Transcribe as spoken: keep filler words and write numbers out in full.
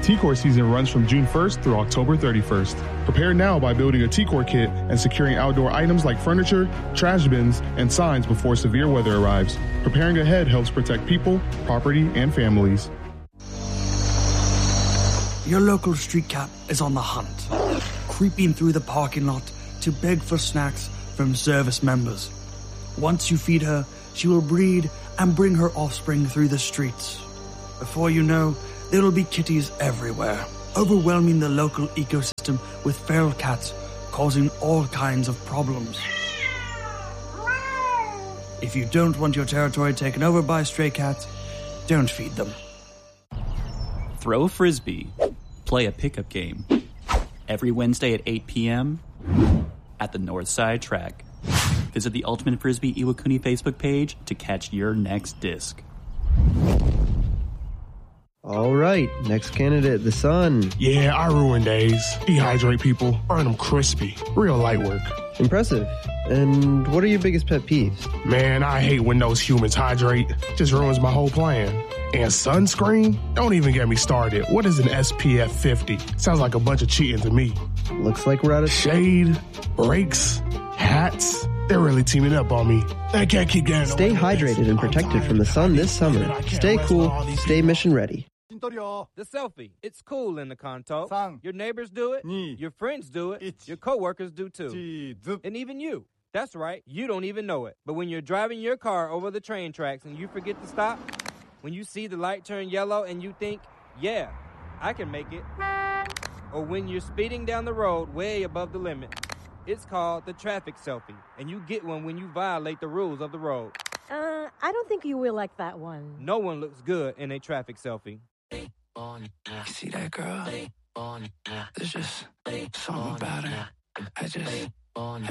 T-Core season runs from June first through October thirty-first. Prepare now by building a T-Core kit and securing outdoor items like furniture, trash bins, and signs before severe weather arrives. Preparing ahead helps protect people, property, and families. Your local street cat is on the hunt, creeping through the parking lot to beg for snacks from service members. Once you feed her, she will breed and bring her offspring through the streets. Before you know, there will be kitties everywhere, overwhelming the local ecosystem with feral cats, causing all kinds of problems. If you don't want your territory taken over by stray cats, don't feed them. Throw a frisbee. Play a pickup game. Every Wednesday at eight p.m. at the Northside Track. Visit the Ultimate Frisbee Iwakuni Facebook page to catch your next disc. All right, next candidate, the sun. Yeah, I ruin days. Dehydrate people, burn them crispy. Real light work. Impressive. And what are your biggest pet peeves? Man, I hate when those humans hydrate. Just ruins my whole plan. And sunscreen? Don't even get me started. What is an S P F fifty? Sounds like a bunch of cheating to me. Looks like we're out of shade, brakes, hats. They're really teaming up on me. I can't keep getting Stay hydrated and protected from the sun this summer. Stay cool, stay mission ready. The selfie. It's cool in the Kanto. Your neighbors do it. Your friends do it. Your coworkers do too. And even you. That's right. You don't even know it. But when you're driving your car over the train tracks and you forget to stop, when you see the light turn yellow and you think, yeah, I can make it. Or when you're speeding down the road way above the limit. It's called the traffic selfie. And you get one when you violate the rules of the road. Uh, I don't think you will like that one. No one looks good in a traffic selfie. You see that girl? There's just something about her. I just...